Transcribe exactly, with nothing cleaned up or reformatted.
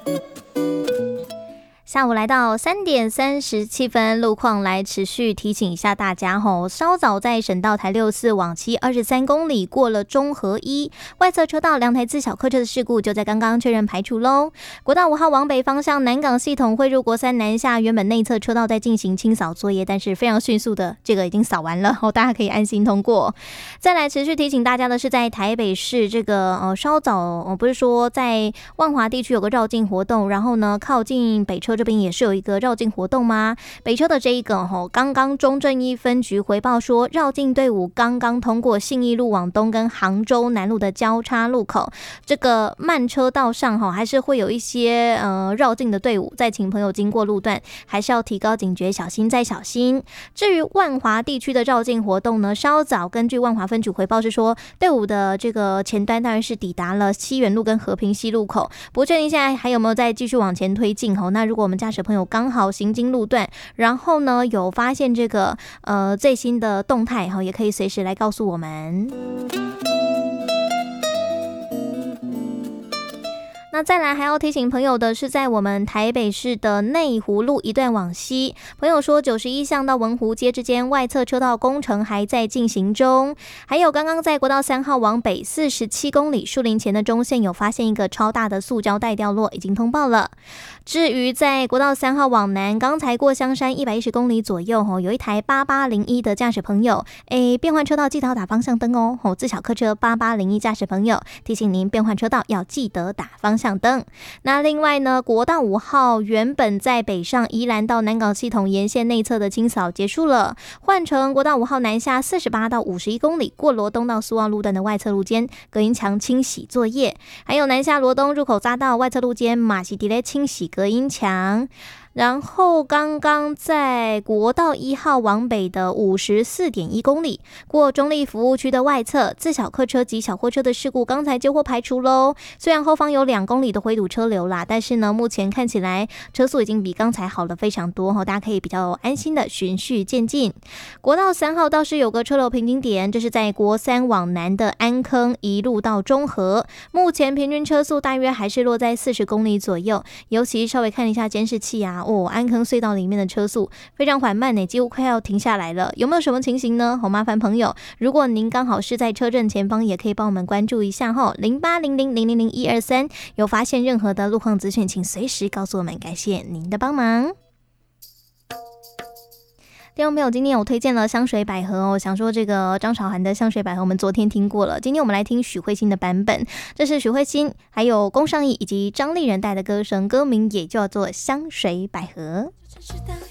下午来到三点三十七分，路况来持续提醒一下大家吼，稍早在省道台六四往期二十三公里过了中和一外侧车道两台自小客车的事故就在刚刚确认排除喽。国道五号往北方向南港系统汇入国三南下，原本内侧车道在进行清扫作业，但是非常迅速的这个已经扫完了，大家可以安心通过。再来持续提醒大家的是，在台北市这个呃稍早、呃、不是说在万华地区有个绕境活动，然后呢靠近北车这边也是有一个绕境活动吗？北车的这一个吼，刚刚中正一分局回报说，绕境队伍刚刚通过信义路往东跟杭州南路的交叉路口，这个慢车道上吼还是会有一些呃绕境的队伍，再请朋友经过路段还是要提高警觉，小心再小心。至于万华地区的绕境活动呢，稍早根据万华分局回报是说，队伍的这个前端当然是抵达了西园路跟和平西路口，不确定现在还有没有再继续往前推进吼。那如果我们驾驶朋友刚好行经路段，然后呢有发现这个呃最新的动态哈，也可以随时来告诉我们。那再来还要提醒朋友的是，在我们台北市的内湖路一段往西，朋友说九十一巷到文湖街之间外侧车道工程还在进行中。还有刚刚在国道三号往北四十七公里树林前的中线有发现一个超大的塑胶袋掉落，已经通报了。至于在国道三号往南，刚才过香山一百一十公里左右有一台八八零一的驾驶朋友，诶，变换车道记得要打方向灯哦。自小客车八八零一驾驶朋友提醒您变换车道要记得打方向灯。那另外呢，国道五号原本在北上宜兰到南港系统沿线内侧的清扫结束了，换成国道五号南下四十八到五十一公里过罗东到苏澳路段的外侧路肩隔音墙清洗作业，还有南下罗东入口匝道外侧路肩马西迪雷清洗隔音墙。然后刚刚在国道一号往北的五十四点一公里过中立服务区的外侧，自小客车及小货车的事故刚才接获排除喽。虽然后方有两公里的回堵车流啦，但是呢目前看起来车速已经比刚才好了非常多，大家可以比较安心的循序渐进。国道三号倒是有个车流瓶颈点，这是在国三往南的安坑一路到中和，目前平均车速大约还是落在四十公里左右，尤其稍微看一下监视器啊，哦，安坑隧道里面的车速非常缓慢呢，几乎快要停下来了。有没有什么情形呢？好麻烦朋友，如果您刚好是在车阵前方，也可以帮我们关注一下哈，零八零零零零零一二三，有发现任何的路况资讯，请随时告诉我们，感谢您的帮忙。听众朋友，今天我推荐了香水百合哦，想说这个张韶涵的香水百合我们昨天听过了，今天我们来听许慧欣的版本，这是许慧欣还有龚尚义以及张丽人带的歌声，歌名也叫做香水百合。